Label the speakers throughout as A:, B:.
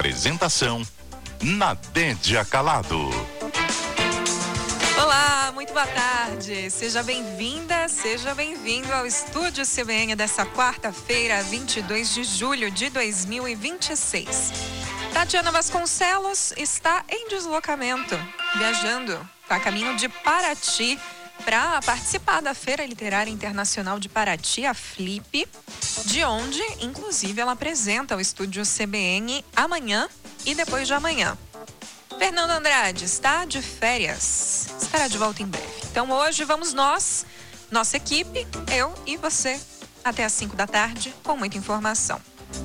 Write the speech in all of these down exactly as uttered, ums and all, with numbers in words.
A: Apresentação: Nadédia Calado.
B: Olá, muito boa tarde. Seja bem-vinda, seja bem-vindo ao Estúdio C B N dessa quarta-feira, vinte e dois de julho de dois mil e vinte e seis. Tatiana Vasconcelos está em deslocamento, viajando, está a caminho de Paraty para participar da Feira Literária Internacional de Paraty, a Flip, de onde, inclusive, ela apresenta o Estúdio C B N amanhã e depois de amanhã. Fernando Andrade está de férias, estará de volta em breve. Então hoje vamos nós, nossa equipe, eu e você, até às cinco da tarde, com muita informação.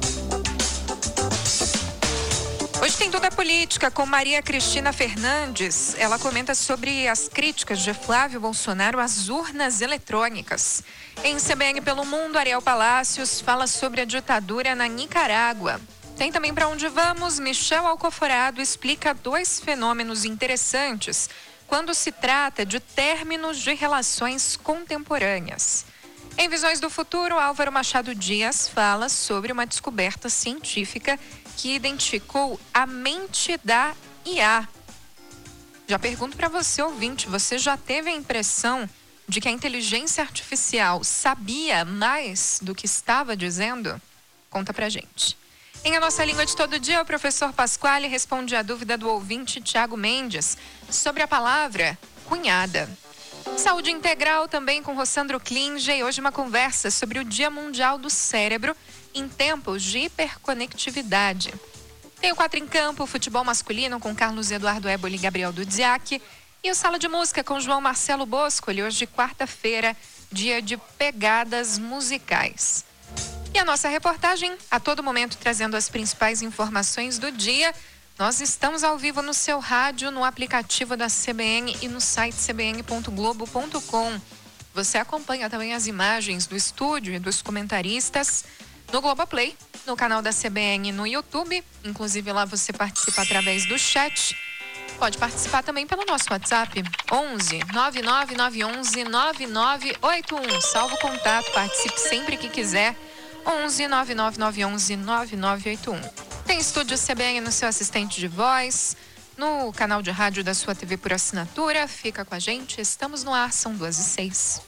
B: Hoje tem Tudo é Política com Maria Cristina Fernandes. Ela comenta sobre as críticas de Flávio Bolsonaro às urnas eletrônicas. Em C B N pelo Mundo, Ariel Palácios fala sobre a ditadura na Nicarágua. Tem também Pra Onde Vamos, Michel Alcoforado explica dois fenômenos interessantes quando se trata de términos de relações contemporâneas. Em Visões do Futuro, Álvaro Machado Dias fala sobre uma descoberta científica que identificou a mente da I A. Já pergunto para você, ouvinte, você já teve a impressão de que a inteligência artificial sabia mais do que estava dizendo? Conta pra gente. Em A Nossa Língua de Todo Dia, o professor Pasquale responde a dúvida do ouvinte Tiago Mendes sobre a palavra cunhada. Saúde Integral também com Rossandro Klinge e hoje uma conversa sobre o Dia Mundial do Cérebro em tempos de hiperconectividade. Tem o Quatro em Campo, futebol masculino com Carlos Eduardo Éboli e Gabriel Dudziak e o Sala de Música com João Marcelo Boscoli, hoje quarta-feira, dia de pegadas musicais. E a nossa reportagem, a todo momento trazendo as principais informações do dia. Nós estamos ao vivo no seu rádio, no aplicativo da C B N e no site c b n ponto globo ponto com. Você acompanha também as imagens do estúdio e dos comentaristas no Globoplay, no canal da C B N no YouTube. Inclusive lá você participa através do chat. Pode participar também pelo nosso WhatsApp, onze nove nove nove onze nove nove oito um. Salvo o contato, participe sempre que quiser. onze nove nove nove onze nove nove oito um. Tem Estúdio C B N no seu assistente de voz, no canal de rádio da sua T V por assinatura. Fica com a gente, estamos no ar, são duas e seis.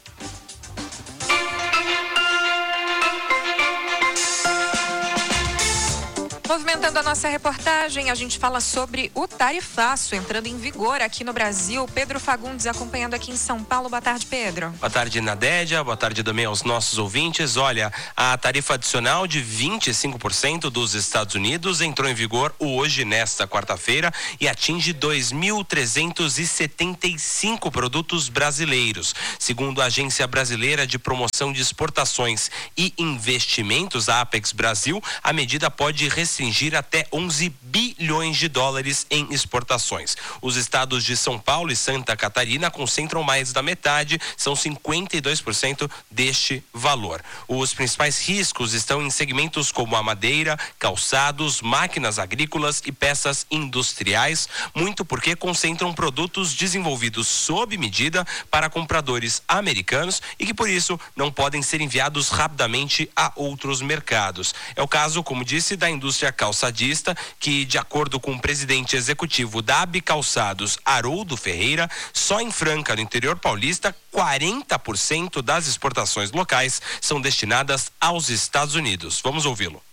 B: Movimentando a nossa reportagem, a gente fala sobre o tarifaço entrando em vigor aqui no Brasil. Pedro Fagundes acompanhando aqui em São Paulo. Boa tarde, Pedro.
C: Boa tarde, Nadédia. Boa tarde também aos nossos ouvintes. Olha, a tarifa adicional de vinte e cinco por cento dos Estados Unidos entrou em vigor hoje, nesta quarta-feira, e atinge dois mil trezentos e setenta e cinco produtos brasileiros. Segundo a Agência Brasileira de Promoção de Exportações e Investimentos, a Apex Brasil, a medida pode restringir até onze bilhões de dólares em exportações. Os estados de São Paulo e Santa Catarina concentram mais da metade, são cinquenta e dois por cento deste valor. Os principais riscos estão em segmentos como a madeira, calçados, máquinas agrícolas e peças industriais, muito porque concentram produtos desenvolvidos sob medida para compradores americanos e que por isso não podem ser enviados rapidamente a outros mercados. É o caso, como disse, da indústria calçadista, que, de acordo com o presidente executivo da AB Calçados, Haroldo Ferreira, só em Franca, no interior paulista, quarenta por cento das exportações locais são destinadas aos Estados Unidos. Vamos ouvi-lo.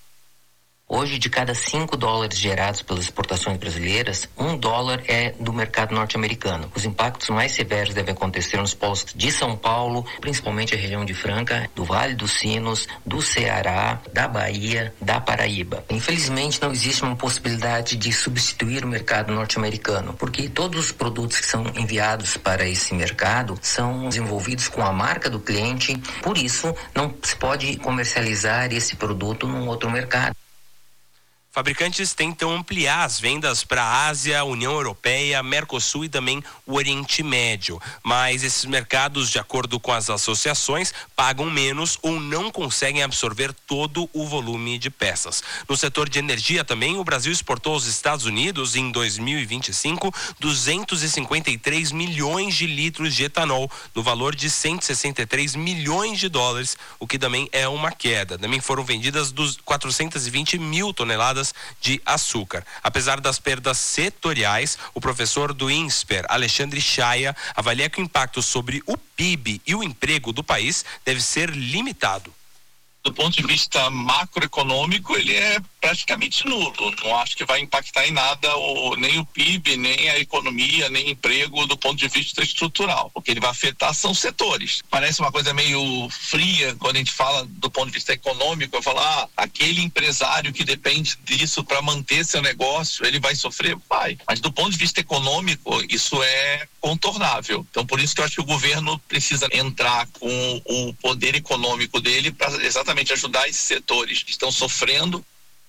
D: Hoje, de cada cinco dólares gerados pelas exportações brasileiras, um dólar é do mercado norte-americano. Os impactos mais severos devem acontecer nos polos de São Paulo, principalmente a região de Franca, do Vale dos Sinos, do Ceará, da Bahia, da Paraíba. Infelizmente, não existe uma possibilidade de substituir o mercado norte-americano, porque todos os produtos que são enviados para esse mercado são desenvolvidos com a marca do cliente, por isso não se pode comercializar esse produto num outro mercado.
C: Fabricantes tentam ampliar as vendas para a Ásia, União Europeia, Mercosul e também o Oriente Médio. Mas esses mercados, de acordo com as associações, pagam menos ou não conseguem absorver todo o volume de peças. No setor de energia também, o Brasil exportou aos Estados Unidos, em dois mil e vinte e cinco, duzentos e cinquenta e três milhões de litros de etanol, no valor de cento e sessenta e três milhões de dólares, o que também é uma queda. Também foram vendidas dos quatrocentas e vinte mil toneladas toneladas de açúcar. Apesar das perdas setoriais, o professor do INSPER, Alexandre Chaia, avalia que o impacto sobre o P I B e o emprego do país deve ser limitado.
E: Do ponto de vista macroeconômico, ele é praticamente nulo. Não acho que vai impactar em nada o, nem o P I B, nem a economia, nem emprego do ponto de vista estrutural. O que ele vai afetar são setores. Parece uma coisa meio fria quando a gente fala do ponto de vista econômico. Eu falo, ah, aquele empresário que depende disso para manter seu negócio, ele vai sofrer? Vai. Mas do ponto de vista econômico, isso é contornável. Então, por isso que eu acho que o governo precisa entrar com o poder econômico dele para exatamente ajudar esses setores que estão sofrendo.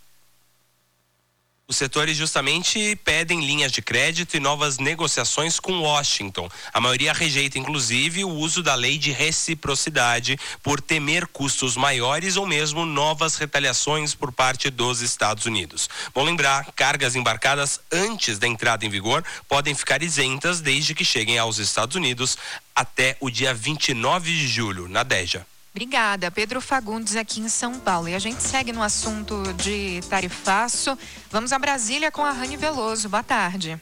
C: Os setores justamente pedem linhas de crédito e novas negociações com Washington. A maioria rejeita, inclusive, o uso da lei de reciprocidade por temer custos maiores ou mesmo novas retaliações por parte dos Estados Unidos. Bom lembrar, cargas embarcadas antes da entrada em vigor podem ficar isentas desde que cheguem aos Estados Unidos até o dia vinte e nove de julho, na Deja.
B: Obrigada, Pedro Fagundes, aqui em São Paulo. E a gente segue no assunto de tarifaço. Vamos a Brasília com a Rani Veloso. Boa tarde.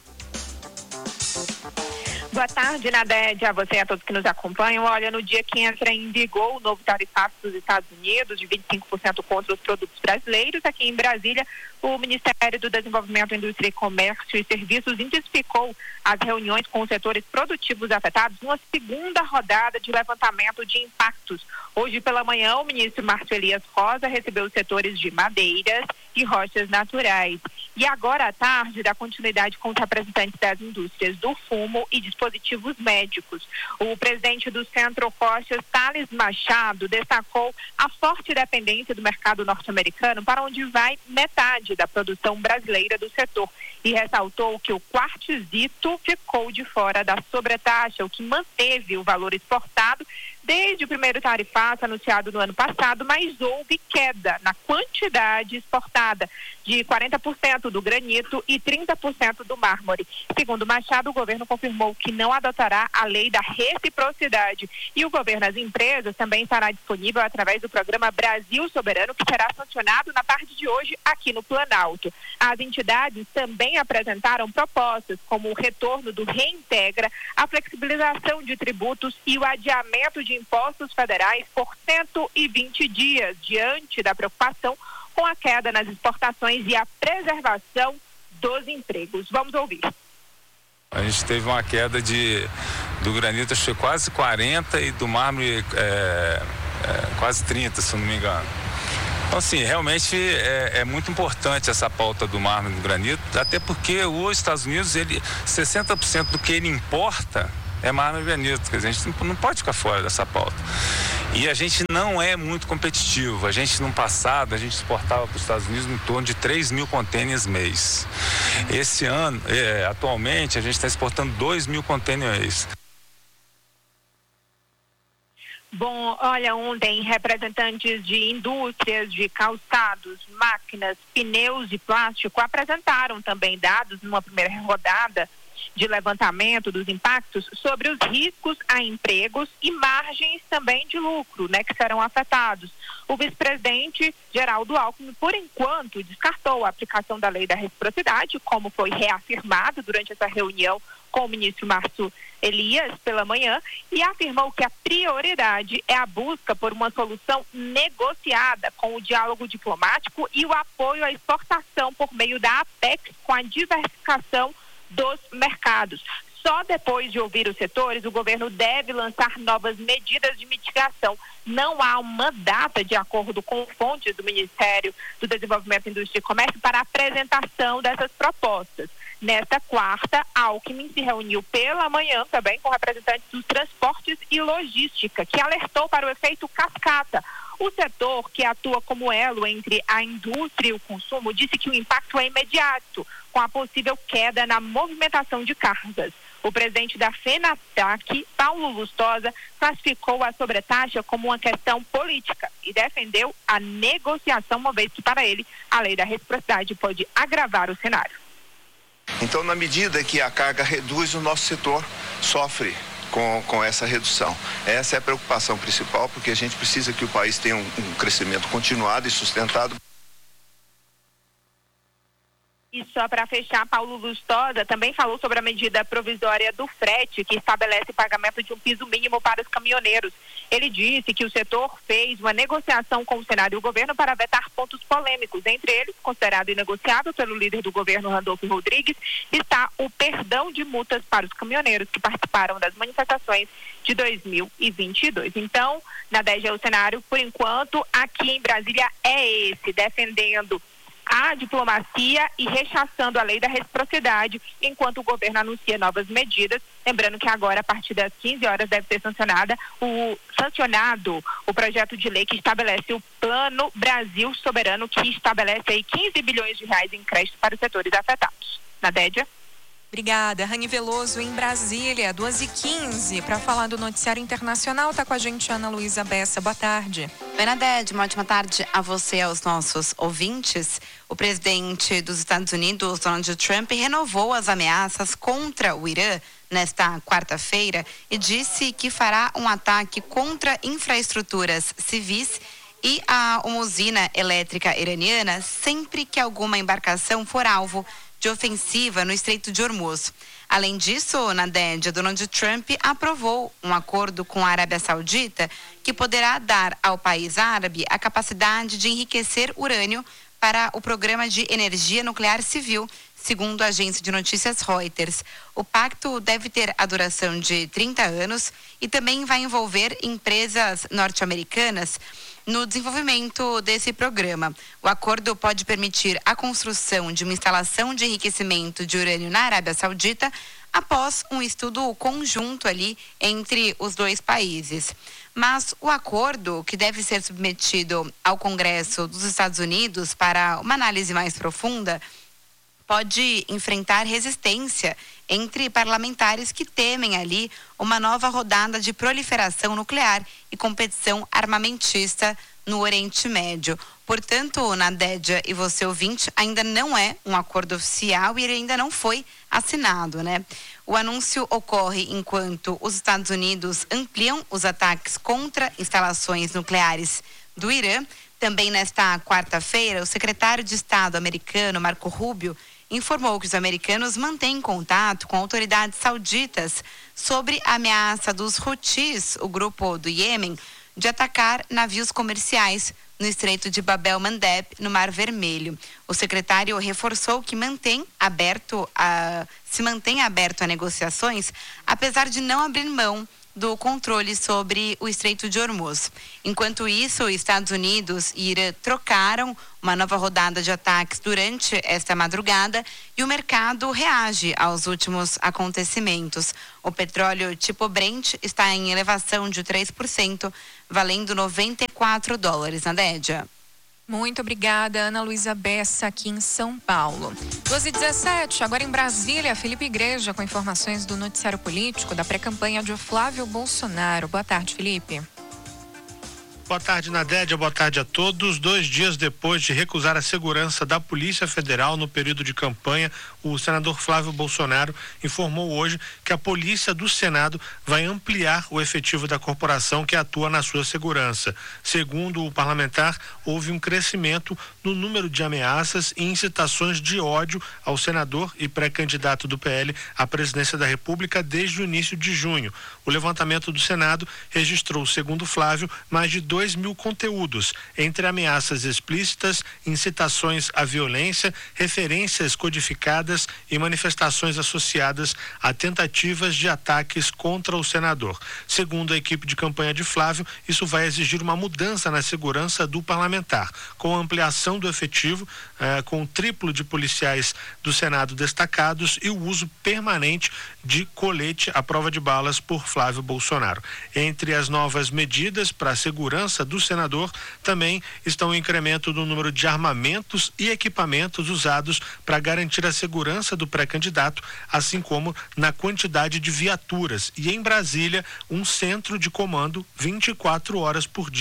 F: Boa tarde, Nadege, a você e a todos que nos acompanham. Olha, no dia que entra em vigor o novo tarifaço dos Estados Unidos, de vinte e cinco por cento contra os produtos brasileiros, aqui em Brasília, o Ministério do Desenvolvimento, Indústria e Comércio e Serviços intensificou as reuniões com os setores produtivos afetados numa segunda rodada de levantamento de impactos. Hoje pela manhã, o ministro Márcio Elias Rosa recebeu os setores de madeiras e rochas naturais. E agora à tarde, dá continuidade com os representantes das indústrias do fumo e dispositivos médicos. O presidente do Centro Rochas, Thales Machado, destacou a forte dependência do mercado norte-americano, para onde vai metade da produção brasileira do setor, e ressaltou que o quartzito ficou de fora da sobretaxa, o que manteve o valor exportado desde o primeiro tarifaço anunciado no ano passado, mas houve queda na quantidade exportada de quarenta por cento do granito e trinta por cento do mármore. Segundo Machado, o governo confirmou que não adotará a lei da reciprocidade, e o governo às empresas também estará disponível através do programa Brasil Soberano, que será sancionado na tarde de hoje aqui no Planalto. As entidades também apresentaram propostas como o retorno do Reintegra, a flexibilização de tributos e o adiamento de impostos federais por cento e vinte dias, diante da preocupação com a queda nas exportações e a preservação dos empregos. Vamos ouvir.
G: A gente teve uma queda de, do granito, acho que quase quarenta, e do mármore é, é, quase trinta, se não me engano. Então, assim, realmente é, é muito importante essa pauta do mármore e do granito, até porque os Estados Unidos, ele, sessenta por cento do que ele importa é mármore e granito. Quer dizer, a gente não pode ficar fora dessa pauta. E a gente não é muito competitivo. A gente, no passado, a gente exportava para os Estados Unidos em torno de três mil contêineres mês. Esse ano, é, atualmente, a gente está exportando dois mil contêineres mês.
F: Bom, olha, ontem representantes de indústrias de calçados, máquinas, pneus e plástico apresentaram também dados numa primeira rodada de levantamento dos impactos sobre os riscos a empregos e margens também de lucro, né, que serão afetados. O vice-presidente Geraldo Alckmin, por enquanto, descartou a aplicação da lei da reciprocidade, como foi reafirmado durante essa reunião com o ministro Márcio Elias pela manhã, e afirmou que a prioridade é a busca por uma solução negociada com o diálogo diplomático e o apoio à exportação por meio da APEX, com a diversificação dos mercados. Só depois de ouvir os setores, o governo deve lançar novas medidas de mitigação. Não há uma data, de acordo com fontes do Ministério do Desenvolvimento, Indústria e Comércio, para a apresentação dessas propostas. Nesta quarta, Alckmin se reuniu pela manhã também com representantes dos transportes e logística, que alertou para o efeito cascata. O setor, que atua como elo entre a indústria e o consumo, disse que o impacto é imediato, com a possível queda na movimentação de cargas. O presidente da FENATAC, Paulo Lustosa, classificou a sobretaxa como uma questão política e defendeu a negociação, uma vez que, para ele, a lei da reciprocidade pode agravar o cenário.
H: Então, na medida que a carga reduz, o nosso setor sofre com, com essa redução. Essa é a preocupação principal, porque a gente precisa que o país tenha um, um crescimento continuado e sustentado.
F: E só para fechar, Paulo Lustosa também falou sobre a medida provisória do frete, que estabelece o pagamento de um piso mínimo para os caminhoneiros. Ele disse que o setor fez uma negociação com o Senado e o governo para vetar pontos polêmicos. Entre eles, considerado inegociável pelo líder do governo, Randolfo Rodrigues, está o perdão de multas para os caminhoneiros que participaram das manifestações de dois mil e vinte e dois. Então, Nadege, o cenário, por enquanto, aqui em Brasília é esse, defendendo a diplomacia e rechaçando a lei da reciprocidade, enquanto o governo anuncia novas medidas. Lembrando que agora, a partir das quinze horas, deve ser sancionada o, sancionado o projeto de lei que estabelece o Plano Brasil Soberano, que estabelece aí quinze bilhões de reais em crédito para os setores afetados. Nadédia?
B: Obrigada. Rani Veloso em Brasília, duas e quinze. Para falar do noticiário internacional, está com a gente Ana Luísa Bessa. Boa tarde.
I: Bernadette, uma ótima tarde a você e aos nossos ouvintes. O presidente dos Estados Unidos, Donald Trump, renovou as ameaças contra o Irã nesta quarta-feira e disse que fará um ataque contra infraestruturas civis e a uma usina elétrica iraniana sempre que alguma embarcação for alvo de ofensiva no Estreito de Hormuz. Além disso, Nadege, Donald Trump aprovou um acordo com a Arábia Saudita que poderá dar ao país árabe a capacidade de enriquecer urânio para o programa de energia nuclear civil, segundo a agência de notícias Reuters. O pacto deve ter a duração de trinta anos e também vai envolver empresas norte-americanas no desenvolvimento desse programa. O acordo pode permitir a construção de uma instalação de enriquecimento de urânio na Arábia Saudita após um estudo conjunto ali entre os dois países. Mas o acordo, que deve ser submetido ao Congresso dos Estados Unidos para uma análise mais profunda, pode enfrentar resistência entre parlamentares que temem ali uma nova rodada de proliferação nuclear e competição armamentista no Oriente Médio. Portanto, Nadédia e você ouvinte, ainda não é um acordo oficial e ele ainda não foi assinado, né? O anúncio ocorre enquanto os Estados Unidos ampliam os ataques contra instalações nucleares do Irã. Também nesta quarta-feira, o secretário de Estado americano, Marco Rubio, informou que os americanos mantêm contato com autoridades sauditas sobre a ameaça dos Houthis, o grupo do Iêmen, de atacar navios comerciais no Estreito de Bab el-Mandeb, no Mar Vermelho. O secretário reforçou que mantém aberto a, se mantém aberto a negociações, apesar de não abrir mão do controle sobre o Estreito de Hormuz. Enquanto isso, Estados Unidos e Irã trocaram uma nova rodada de ataques durante esta madrugada e o mercado reage aos últimos acontecimentos. O petróleo tipo Brent está em elevação de três por cento, valendo noventa e quatro dólares na Dédia.
B: Muito obrigada, Ana Luísa Bessa, aqui em São Paulo. doze e dezessete, agora em Brasília, Felipe Igreja com informações do noticiário político da pré-campanha de Flávio Bolsonaro. Boa tarde, Felipe.
J: Boa tarde, Nadédia. Boa tarde a todos. Dois dias depois de recusar a segurança da Polícia Federal no período de campanha, o senador Flávio Bolsonaro informou hoje que a Polícia do Senado vai ampliar o efetivo da corporação que atua na sua segurança. Segundo o parlamentar, houve um crescimento no número de ameaças e incitações de ódio ao senador e pré-candidato do P L à presidência da República desde o início de junho. O levantamento do Senado registrou, segundo Flávio, mais de dois mil conteúdos, entre ameaças explícitas, incitações à violência, referências codificadas e manifestações associadas a tentativas de ataques contra o senador. Segundo a equipe de campanha de Flávio, isso vai exigir uma mudança na segurança do parlamentar, com ampliação do efetivo, eh, com o triplo de policiais do Senado destacados e o uso permanente de colete à prova de balas por Flávio Bolsonaro. Entre as novas medidas para a segurança do senador também estão o incremento do número de armamentos e equipamentos usados para garantir a segurança do pré-candidato, assim como na quantidade de viaturas. E em Brasília, um centro de comando vinte e quatro horas por dia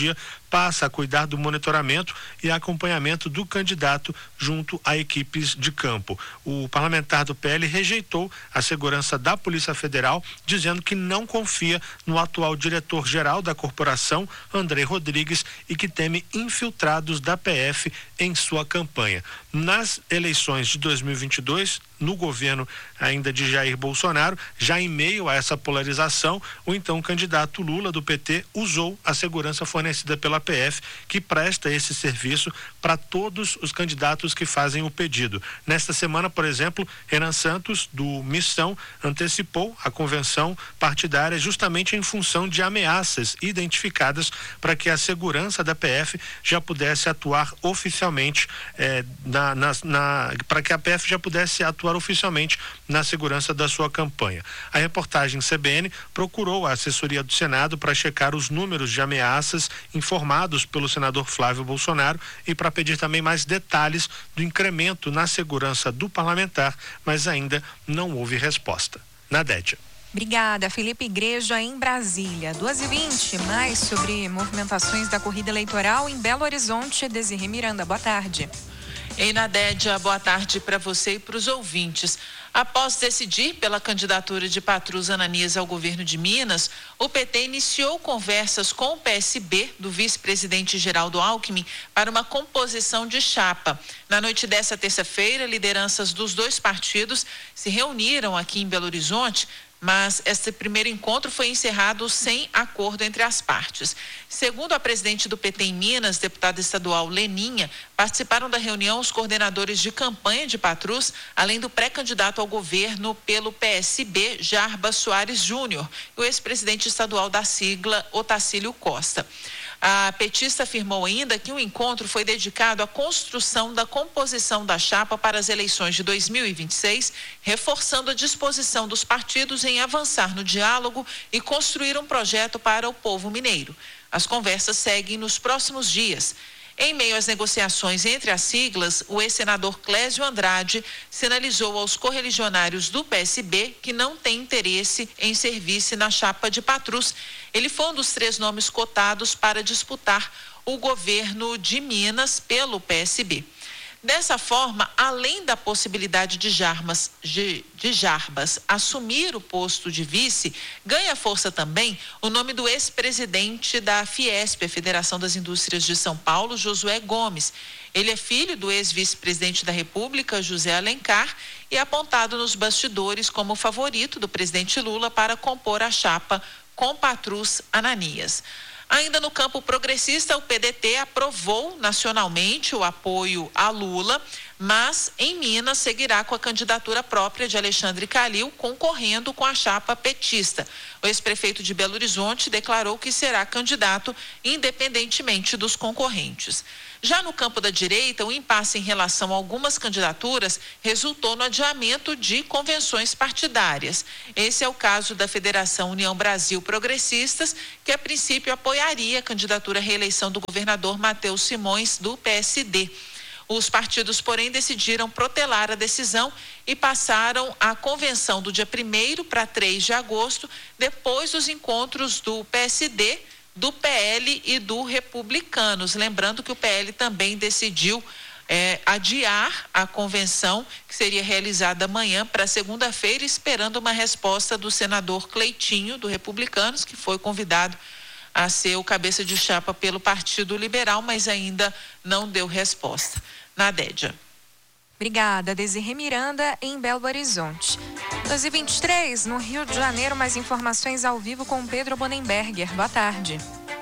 J: passa a cuidar do monitoramento e acompanhamento do candidato junto a equipes de campo. O parlamentar do P L rejeitou a segurança da Polícia Federal, dizendo que não confia no atual diretor-geral da corporação, André Rodrigues, e que teme infiltrados da P F em sua campanha. Nas eleições de dois mil e vinte e dois, no governo ainda de Jair Bolsonaro, já em meio a essa polarização, o então candidato Lula do P T usou a segurança fornecida pela P F, que presta esse serviço para todos os candidatos que fazem o pedido. Nesta semana, por exemplo, Renan Santos, do Missão, antecipou a convenção partidária justamente em função de ameaças identificadas para que a segurança da P F já pudesse atuar oficialmente eh, na, na, na para que a P F já pudesse atuar oficialmente na segurança da sua campanha. A reportagem C B N procurou a assessoria do Senado para checar os números de ameaças informados pelo senador Flávio Bolsonaro e para pedir também mais detalhes do incremento na segurança do parlamentar, mas ainda não houve resposta. Nadédia.
B: Obrigada, Felipe Igreja, em Brasília. duas e vinte, mais sobre movimentações da corrida eleitoral em Belo Horizonte. Desirê Miranda, boa tarde.
K: Ei, Nadédia, boa tarde para você e para os ouvintes. Após decidir pela candidatura de Patrus Ananias ao governo de Minas, o P T iniciou conversas com o P S B do vice-presidente Geraldo Alckmin para uma composição de chapa. Na noite dessa terça-feira, lideranças dos dois partidos se reuniram aqui em Belo Horizonte, mas esse primeiro encontro foi encerrado sem acordo entre as partes. Segundo a presidente do P T em Minas, deputada estadual Leninha, participaram da reunião os coordenadores de campanha de Patrus, além do pré-candidato ao governo pelo P S B, Jarbas Soares Júnior, e o ex-presidente estadual da sigla, Otacílio Costa. A petista afirmou ainda que o encontro foi dedicado à construção da composição da chapa para as eleições de dois mil e vinte e seis, reforçando a disposição dos partidos em avançar no diálogo e construir um projeto para o povo mineiro. As conversas seguem nos próximos dias. Em meio às negociações entre as siglas, o ex-senador Clésio Andrade sinalizou aos correligionários do P S B que não tem interesse em servir-se na chapa de Patrus. Ele foi um dos três nomes cotados para disputar o governo de Minas pelo P S B. Dessa forma, além da possibilidade de Jarbas, de, de Jarbas assumir o posto de vice, ganha força também o nome do ex-presidente da Fiesp, a Federação das Indústrias de São Paulo, Josué Gomes. Ele é filho do ex-vice-presidente da República, José Alencar, e é apontado nos bastidores como o favorito do presidente Lula para compor a chapa com Patrus Ananias. Ainda no campo progressista, o P D T aprovou nacionalmente o apoio a Lula, mas em Minas seguirá com a candidatura própria de Alexandre Calil, concorrendo com a chapa petista. O ex-prefeito de Belo Horizonte declarou que será candidato independentemente dos concorrentes. Já no campo da direita, o impasse em relação a algumas candidaturas resultou no adiamento de convenções partidárias. Esse é o caso da Federação União Brasil Progressistas, que a princípio apoiaria a candidatura à reeleição do governador Matheus Simões, do P S D. Os partidos, porém, decidiram protelar a decisão e passaram a convenção do dia primeiro para três de agosto, depois dos encontros do P S D, do P L e do Republicanos. Lembrando que o P L também decidiu é, adiar a convenção, que seria realizada amanhã para segunda-feira, esperando uma resposta do senador Cleitinho, do Republicanos, que foi convidado a ser o cabeça de chapa pelo Partido Liberal, mas ainda não deu resposta. Nadédia.
B: Obrigada, Desirê Miranda, em Belo Horizonte. duas e vinte e três, no Rio de Janeiro, mais informações ao vivo com Pedro Bonenberger. Boa tarde.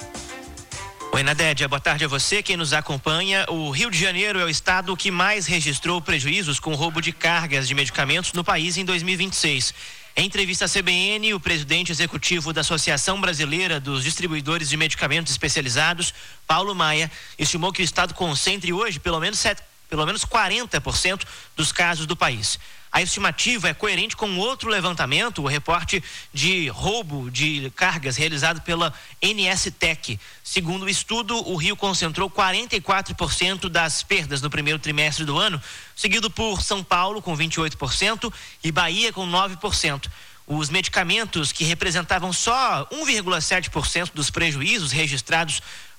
L: Oi, Nadédia, boa tarde a você, quem nos acompanha. O Rio de Janeiro é o estado que mais registrou prejuízos com roubo de cargas de medicamentos no país em dois mil e vinte e seis. Em entrevista à C B N, o presidente executivo da Associação Brasileira dos Distribuidores de Medicamentos Especializados, Paulo Maia, estimou que o estado concentre hoje pelo menos sete pelo menos quarenta por cento dos casos do país. A estimativa é coerente com outro levantamento, o reporte de roubo de cargas realizado pela N S Tec. Segundo o estudo, o Rio concentrou quarenta e quatro por cento das perdas no primeiro trimestre do ano, seguido por São Paulo com vinte e oito por cento e Bahia com nove por cento. Os medicamentos, que representavam só um vírgula sete por cento dos prejuízos registrados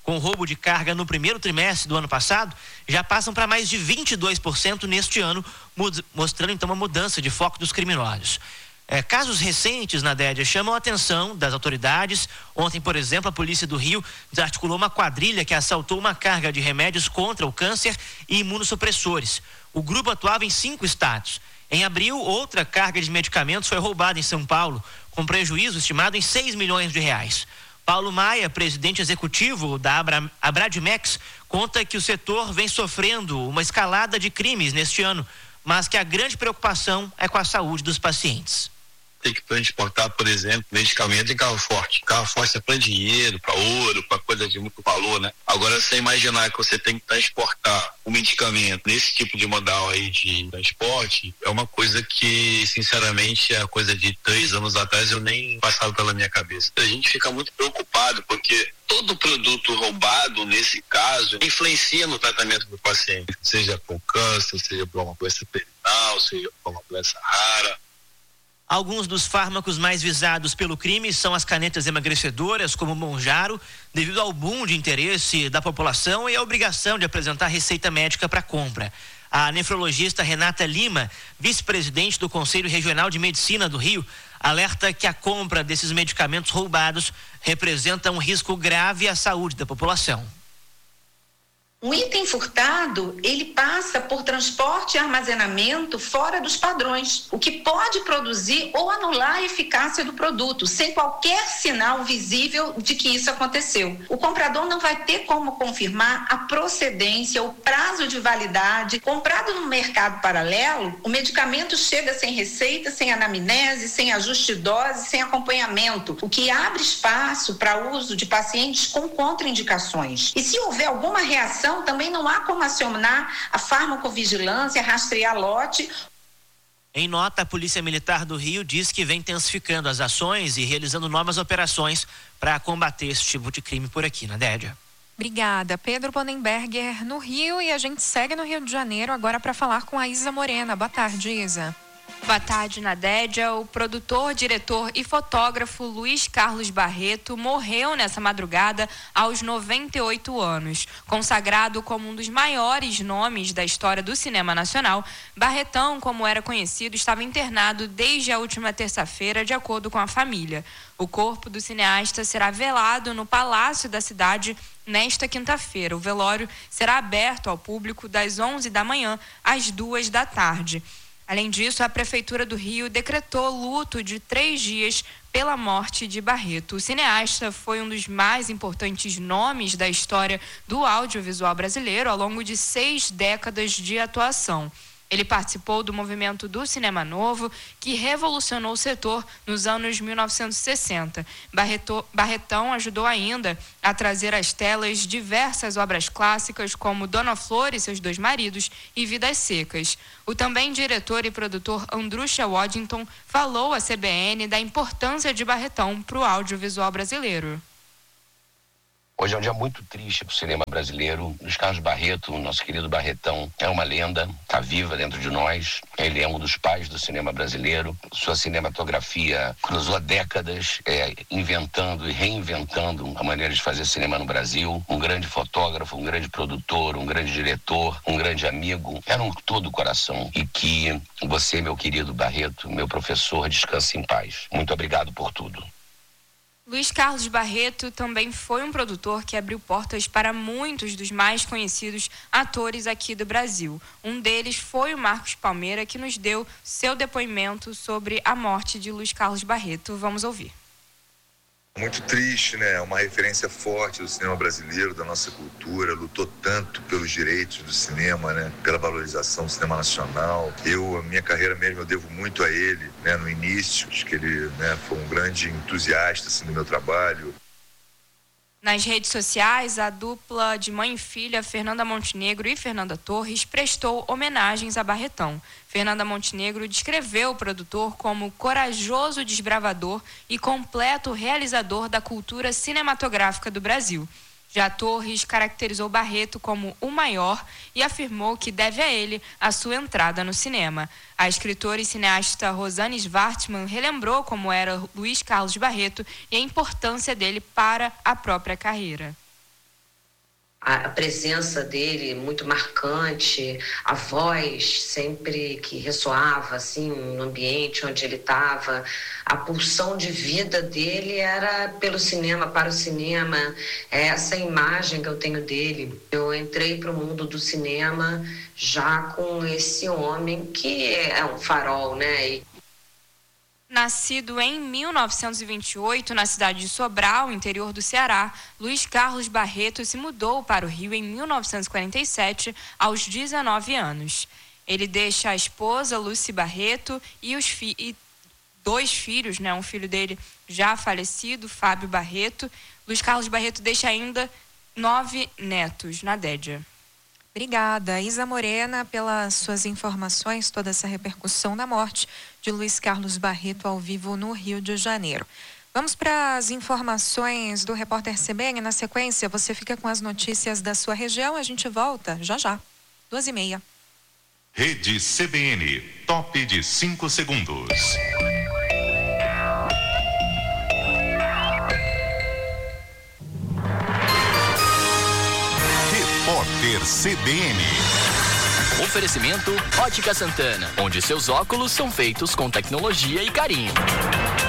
L: com roubo de carga no primeiro trimestre do ano passado já passam para mais de vinte e dois por cento neste ano, mostrando então uma mudança de foco dos criminosos. É, casos recentes na Dédia chamam a atenção das autoridades. Ontem, por exemplo, a Polícia do Rio desarticulou uma quadrilha que assaltou uma carga de remédios contra o câncer e imunossupressores. O grupo atuava em cinco estados. Em abril, outra carga de medicamentos foi roubada em São Paulo, com prejuízo estimado em seis milhões de reais. Paulo Maia, presidente executivo da Abra, Abradimex, conta que o setor vem sofrendo uma escalada de crimes neste ano, mas que a grande preocupação é com a saúde dos pacientes.
M: Tem que transportar, por exemplo, medicamento em carro forte. Carro forte é para dinheiro, para ouro, para coisa de muito valor, né? Agora, você imaginar que você tem que transportar o medicamento nesse tipo de modal aí de transporte, é uma coisa que, sinceramente, é coisa de três anos atrás eu nem passava pela minha cabeça. A gente fica muito preocupado, porque todo produto roubado, nesse caso, influencia no tratamento do paciente, seja por câncer, seja por uma doença terminal, seja por uma doença rara.
L: Alguns dos fármacos mais visados pelo crime são as canetas emagrecedoras, como o Monjaro, devido ao boom de interesse da população e a obrigação de apresentar receita médica para compra. A nefrologista Renata Lima, vice-presidente do Conselho Regional de Medicina do Rio, alerta que a compra desses medicamentos roubados representa um risco grave à saúde da população.
N: Um item furtado, ele passa por transporte e armazenamento fora dos padrões, o que pode produzir ou anular a eficácia do produto, sem qualquer sinal visível de que isso aconteceu. O comprador não vai ter como confirmar a procedência, o prazo de validade. Comprado no mercado paralelo, o medicamento chega sem receita, sem anamnese, sem ajuste de dose, sem acompanhamento, o que abre espaço para uso de pacientes com contraindicações. E se houver alguma reação, também não há como acionar a farmacovigilância, rastrear lote.
L: Em nota, a Polícia Militar do Rio diz que vem intensificando as ações e realizando novas operações para combater esse tipo de crime por aqui, na Dédia.
B: Obrigada, Pedro Bonenberger, no Rio, e a gente segue no Rio de Janeiro agora para falar com a Isa Morena. Boa tarde, Isa.
O: Boa tarde, Nadédia. O produtor, diretor e fotógrafo Luiz Carlos Barreto morreu nessa madrugada aos noventa e oito anos. Consagrado como um dos maiores nomes da história do cinema nacional, Barretão, como era conhecido, estava internado desde a última terça-feira, de acordo com a família. O corpo do cineasta será velado no Palácio da Cidade nesta quinta-feira. O velório será aberto ao público das onze da manhã às duas da tarde. Além disso, a Prefeitura do Rio decretou luto de três dias pela morte de Barreto. O cineasta foi um dos mais importantes nomes da história do audiovisual brasileiro ao longo de seis décadas de atuação. Ele participou do movimento do Cinema Novo, que revolucionou o setor nos anos mil novecentos e sessenta. Barreto, Barretão ajudou ainda a trazer às telas diversas obras clássicas, como Dona Flor e seus dois maridos e Vidas Secas. O também diretor e produtor Andrusha Waddington falou à C B N da importância de Barretão para o audiovisual brasileiro.
P: Hoje é um dia muito triste para o cinema brasileiro. Luiz Carlos Barreto, nosso querido Barretão, é uma lenda, está viva dentro de nós. Ele é um dos pais do cinema brasileiro. Sua cinematografia cruzou décadas, é, inventando e reinventando a maneira de fazer cinema no Brasil. Um grande fotógrafo, um grande produtor, um grande diretor, um grande amigo. Era um todo coração. E que você, meu querido Barreto, meu professor, descanse em paz. Muito obrigado por tudo.
O: Luiz Carlos Barreto também foi um produtor que abriu portas para muitos dos mais conhecidos atores aqui do Brasil. Um deles foi o Marcos Palmeira, que nos deu seu depoimento sobre a morte de Luiz Carlos Barreto. Vamos ouvir.
Q: Muito triste, né? Uma referência forte do cinema brasileiro, da nossa cultura, lutou tanto pelos direitos do cinema, né? Pela valorização do cinema nacional. Eu, a minha carreira mesmo, eu devo muito a ele, né? No início, acho que ele, né, foi um grande entusiasta assim, do meu trabalho.
O: Nas redes sociais, a dupla de mãe e filha, Fernanda Montenegro e Fernanda Torres, prestou homenagens a Barretão. Fernanda Montenegro descreveu o produtor como corajoso desbravador e completo realizador da cultura cinematográfica do Brasil. Já Torres caracterizou Barreto como o maior e afirmou que deve a ele a sua entrada no cinema. A escritora e cineasta Rosane Schwartzman relembrou como era Luiz Carlos Barreto e a importância dele para a própria carreira.
R: a presença dele muito marcante, a voz sempre que ressoava assim no ambiente onde ele estava, a pulsão de vida dele era pelo cinema, para o cinema, é essa imagem que eu tenho dele. Eu entrei para o mundo do cinema já com esse homem que é um farol, né? E
O: Nascido em mil novecentos e vinte e oito na cidade de Sobral, interior do Ceará, Luiz Carlos Barreto se mudou para o Rio em mil novecentos e quarenta e sete, aos dezenove anos. Ele deixa a esposa, Lucy Barreto, e, os fi- e dois filhos, né? Um filho dele já falecido, Fábio Barreto. Luiz Carlos Barreto deixa ainda nove netos. Nadédia.
B: Obrigada, Isa Morena, pelas suas informações, toda essa repercussão da morte de Luiz Carlos Barreto ao vivo no Rio de Janeiro. Vamos para as informações do repórter C B N. Na sequência, você fica com as notícias da sua região. A gente volta já já, duas e meia.
A: Rede C B N, top de cinco segundos. Repórter C B N.
S: Oferecimento Ótica Santana, onde seus óculos são feitos com tecnologia e carinho.